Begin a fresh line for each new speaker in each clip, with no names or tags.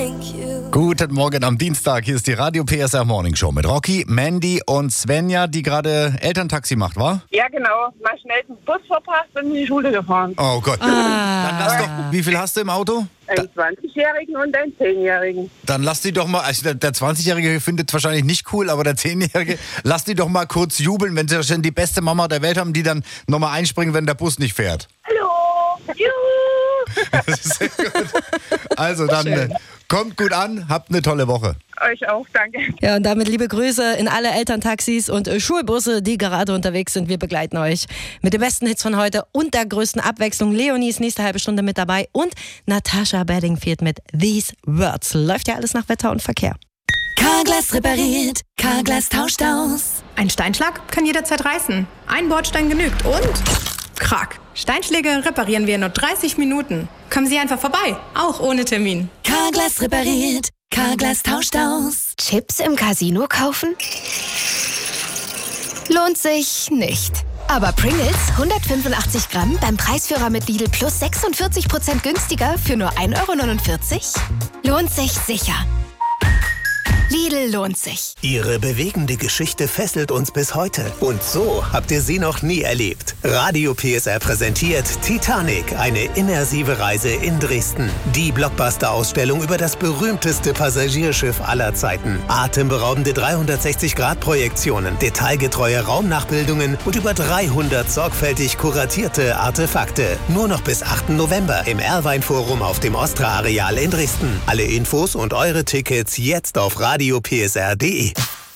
Guten Morgen am Dienstag. Hier ist die Radio PSR Morning Show mit Rocky, Mandy und Svenja, die gerade Elterntaxi macht, wa?
Ja, genau. Mal schnell den Bus verpasst und in die Schule gefahren.
Oh Gott. Dann lass doch. Wie viel hast du im Auto?
Einen 20-Jährigen und einen 10-Jährigen.
Dann lass die doch mal, also der 20-Jährige findet es wahrscheinlich nicht cool, aber der 10-Jährige, lass die doch mal kurz jubeln, wenn sie schon die beste Mama der Welt haben, die dann nochmal einspringen, wenn der Bus nicht fährt.
Hallo! Juhu!
Das ist sehr gut. Also dann kommt gut an, habt eine tolle Woche.
Euch auch, danke.
Ja, und damit liebe Grüße in alle Elterntaxis und Schulbusse, die gerade unterwegs sind. Wir begleiten euch mit den besten Hits von heute und der größten Abwechslung. Leonie ist nächste halbe Stunde mit dabei und Natasha Bedingfield mit These Words. Läuft ja alles nach Wetter und Verkehr.
Carglass repariert, Carglass tauscht aus.
Ein Steinschlag kann jederzeit reißen. Ein Bordstein genügt und Krach. Steinschläge reparieren wir in nur 30 Minuten. Kommen Sie einfach vorbei, auch ohne Termin.
Carglass repariert, Carglass tauscht aus.
Chips im Casino kaufen? Lohnt sich nicht. Aber Pringles 185 Gramm beim Preisführer mit Lidl Plus 46% günstiger für nur 1,49 €? Lohnt sich sicher. Lidl lohnt sich.
Ihre bewegende Geschichte fesselt uns bis heute. Und so habt ihr sie noch nie erlebt. Radio PSR präsentiert Titanic, eine immersive Reise in Dresden. Die Blockbuster-Ausstellung über das berühmteste Passagierschiff aller Zeiten. Atemberaubende 360-Grad-Projektionen, detailgetreue Raumnachbildungen und über 300 sorgfältig kuratierte Artefakte. Nur noch bis 8. November im Erlwein-Forum auf dem Ostra-Areal in Dresden. Alle Infos und eure Tickets jetzt auf radiopsr.de.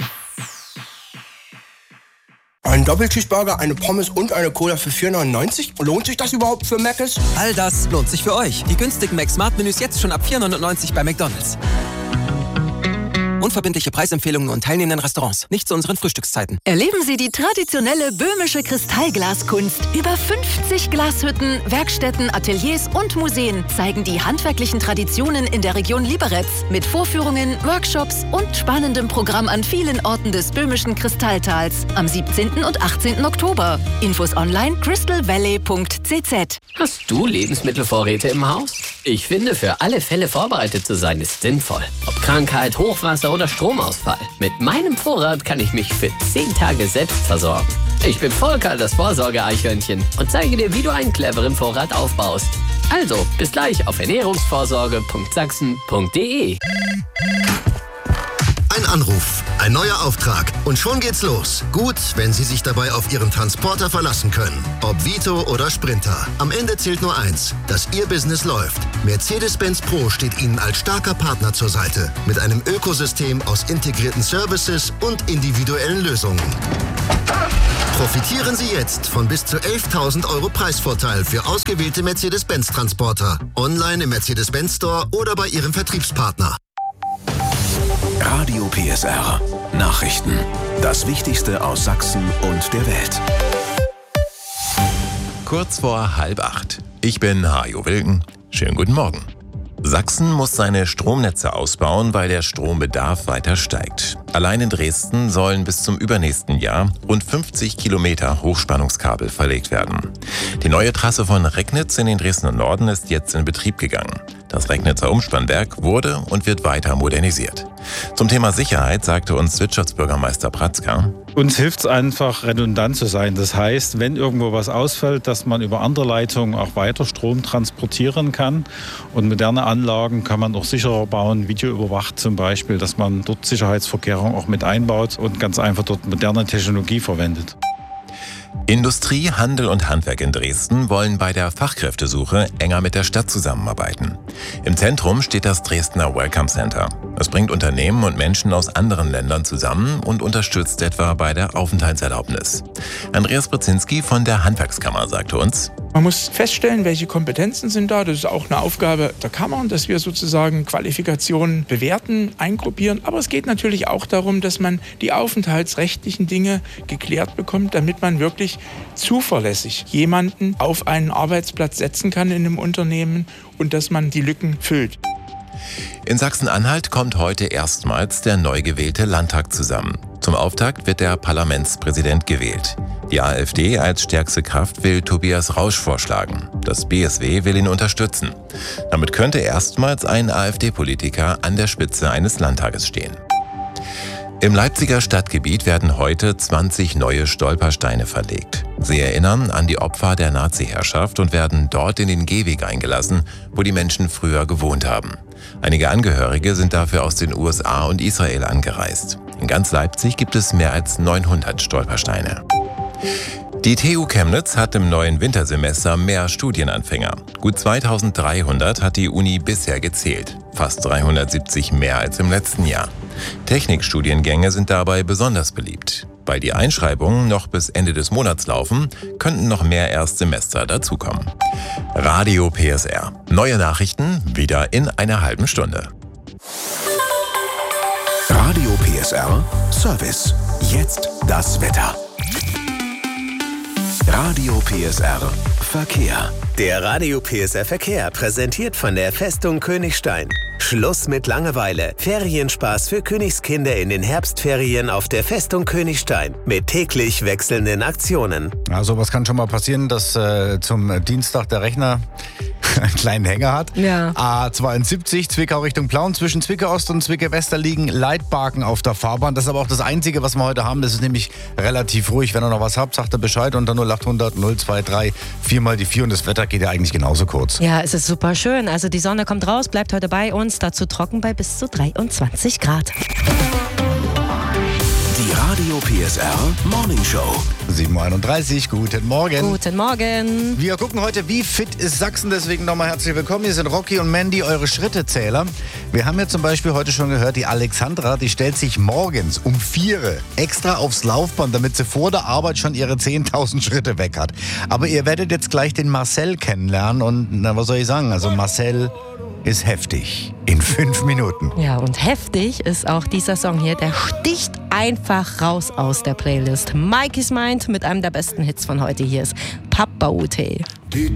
Ein Doppelcheeseburger, eine Pommes und eine Cola für 4,99 €? Lohnt sich das überhaupt für Mc's?
All das lohnt sich für euch. Die günstigen Mac-Smart-Menüs jetzt schon ab 4,99 € bei McDonald's. Unverbindliche Preisempfehlungen und teilnehmenden Restaurants. Nicht zu unseren Frühstückszeiten.
Erleben Sie die traditionelle böhmische Kristallglaskunst. Über 50 Glashütten, Werkstätten, Ateliers und Museen zeigen die handwerklichen Traditionen in der Region Liberec mit Vorführungen, Workshops und spannendem Programm an vielen Orten des böhmischen Kristalltals am 17. und 18. Oktober. Infos online crystalvalley.cz.
Hast du Lebensmittelvorräte im Haus? Ich finde, für alle Fälle vorbereitet zu sein ist sinnvoll. Ob Krankheit, Hochwasser oder Stromausfall. Mit meinem Vorrat kann ich mich für 10 Tage selbst versorgen. Ich bin Volker, das Vorsorge-Eichhörnchen, und zeige dir, wie du einen cleveren Vorrat aufbaust. Also, bis gleich auf ernährungsvorsorge.sachsen.de.
Ein Anruf, ein neuer Auftrag und schon geht's los. Gut, wenn Sie sich dabei auf Ihren Transporter verlassen können. Ob Vito oder Sprinter. Am Ende zählt nur eins, dass Ihr Business läuft. Mercedes-Benz Pro steht Ihnen als starker Partner zur Seite. Mit einem Ökosystem aus integrierten Services und individuellen Lösungen. Profitieren Sie jetzt von bis zu 11.000 € Preisvorteil für ausgewählte Mercedes-Benz-Transporter. Online im Mercedes-Benz Store oder bei Ihrem Vertriebspartner.
Radio PSR. Nachrichten. Das Wichtigste aus Sachsen und der Welt.
Kurz vor 7:30. Ich bin Hajo Wilken. Schönen guten Morgen. Sachsen muss seine Stromnetze ausbauen, weil der Strombedarf weiter steigt. Allein in Dresden sollen bis zum übernächsten Jahr rund 50 Kilometer Hochspannungskabel verlegt werden. Die neue Trasse von Recknitz in den Dresdner Norden ist jetzt in Betrieb gegangen. Das Recknitzer Umspannwerk wurde und wird weiter modernisiert. Zum Thema Sicherheit sagte uns Wirtschaftsbürgermeister Pratzka:
Uns hilft es einfach, redundant zu sein. Das heißt, wenn irgendwo was ausfällt, dass man über andere Leitungen auch weiter Strom transportieren kann. Und moderne Anlagen kann man auch sicherer bauen, videoüberwacht zum Beispiel, dass man dort Sicherheitsvorkehrungen auch mit einbaut und ganz einfach dort moderne Technologie verwendet.
Industrie, Handel und Handwerk in Dresden wollen bei der Fachkräftesuche enger mit der Stadt zusammenarbeiten. Im Zentrum steht das Dresdner Welcome Center. Es bringt Unternehmen und Menschen aus anderen Ländern zusammen und unterstützt etwa bei der Aufenthaltserlaubnis. Andreas Brzezinski von der Handwerkskammer sagte uns:
Man muss feststellen, welche Kompetenzen sind da. Das ist auch eine Aufgabe der Kammern, dass wir sozusagen Qualifikationen bewerten, eingruppieren. Aber es geht natürlich auch darum, dass man die aufenthaltsrechtlichen Dinge geklärt bekommt, damit man wirklich zuverlässig jemanden auf einen Arbeitsplatz setzen kann in einem Unternehmen und dass man die Lücken füllt.
In Sachsen-Anhalt kommt heute erstmals der neu gewählte Landtag zusammen. Zum Auftakt wird der Parlamentspräsident gewählt. Die AfD als stärkste Kraft will Tobias Rausch vorschlagen. Das BSW will ihn unterstützen. Damit könnte erstmals ein AfD-Politiker an der Spitze eines Landtages stehen. Im Leipziger Stadtgebiet werden heute 20 neue Stolpersteine verlegt. Sie erinnern an die Opfer der Nazi-Herrschaft und werden dort in den Gehweg eingelassen, wo die Menschen früher gewohnt haben. Einige Angehörige sind dafür aus den USA und Israel angereist. In ganz Leipzig gibt es mehr als 900 Stolpersteine. Die TU Chemnitz hat im neuen Wintersemester mehr Studienanfänger. Gut 2300 hat die Uni bisher gezählt. Fast 370 mehr als im letzten Jahr. Technikstudiengänge sind dabei besonders beliebt. Weil die Einschreibungen noch bis Ende des Monats laufen, könnten noch mehr Erstsemester dazukommen. Radio PSR. Neue Nachrichten wieder in einer halben Stunde.
Radio PSR Service. Jetzt das Wetter. Radio PSR Verkehr.
Der Radio PSR Verkehr präsentiert von der Festung Königstein. Schluss mit Langeweile. Ferienspaß für Königskinder in den Herbstferien auf der Festung Königstein mit täglich wechselnden Aktionen.
Also was kann schon mal passieren, dass zum Dienstag der Rechner einen kleinen Hänger hat.
Ja.
A72 Zwickau Richtung Plauen. Zwischen Zwickau Ost und Zwickau West liegen Leitbarken auf der Fahrbahn. Das ist aber auch das Einzige, was wir heute haben. Das ist nämlich relativ ruhig. Wenn ihr noch was habt, sagt ihr Bescheid unter 0800 023 4 mal die 4 und das Wetter geht ja eigentlich genauso kurz.
Ja, es ist super schön. Also die Sonne kommt raus, bleibt heute bei uns. Dazu trocken bei bis zu 23 Grad.
Die Radio PSR Morning Show.
7.31 Uhr, guten Morgen.
Guten Morgen.
Wir gucken heute, wie fit ist Sachsen, deswegen nochmal herzlich willkommen. Hier sind Rocky und Mandy, eure Schrittezähler. Wir haben ja zum Beispiel heute schon gehört, die Alexandra, die stellt sich morgens um 4 extra aufs Laufband, damit sie vor der Arbeit schon ihre 10.000 Schritte weg hat. Aber ihr werdet jetzt gleich den Marcel kennenlernen und, na, was soll ich sagen, also Marcel ist heftig in 5 Minuten.
Ja, und heftig ist auch dieser Song hier, der sticht einfach raus aus der Playlist. Mikey's Mind mit einem der besten Hits von heute. Hier ist Papa Ute.